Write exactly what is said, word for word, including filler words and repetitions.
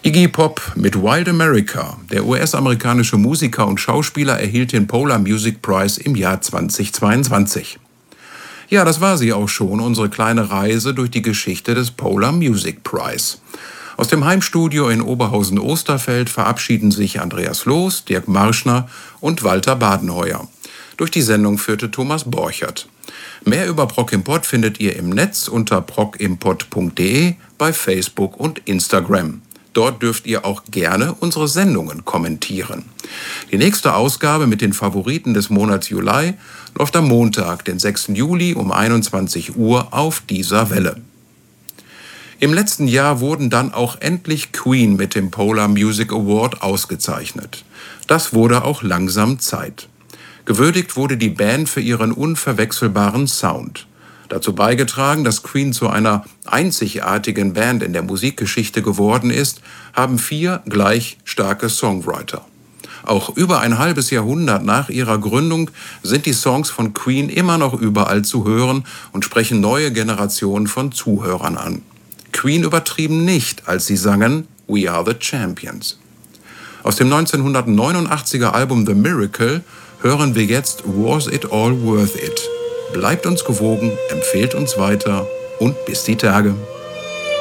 Iggy Pop mit Wild America. Der U S-amerikanische Musiker und Schauspieler erhielt den Polar Music Prize im Jahr zweitausendzweiundzwanzig. Ja, das war sie auch schon, unsere kleine Reise durch die Geschichte des Polar Music Prize. Aus dem Heimstudio in Oberhausen-Osterfeld verabschieden sich Andreas Loos, Dirk Marschner und Walter Badenheuer. Durch die Sendung führte Thomas Borchert. Mehr über Prog Import findet ihr im Netz unter progimport punkt de, bei Facebook und Instagram. Dort dürft ihr auch gerne unsere Sendungen kommentieren. Die nächste Ausgabe mit den Favoriten des Monats Juli läuft am Montag, den sechsten Juli um einundzwanzig Uhr auf dieser Welle. Im letzten Jahr wurden dann auch endlich Queen mit dem Polar Music Award ausgezeichnet. Das wurde auch langsam Zeit. Gewürdigt wurde die Band für ihren unverwechselbaren Sound. Dazu beigetragen, dass Queen zu einer einzigartigen Band in der Musikgeschichte geworden ist, haben vier gleich starke Songwriter. Auch über ein halbes Jahrhundert nach ihrer Gründung sind die Songs von Queen immer noch überall zu hören und sprechen neue Generationen von Zuhörern an. Queen übertrieben nicht, als sie sangen We Are the Champions. Aus dem neunzehnhundertneunundachtziger Album The Miracle hören wir jetzt Was It All Worth It? Bleibt uns gewogen, empfehlt uns weiter und bis die Tage.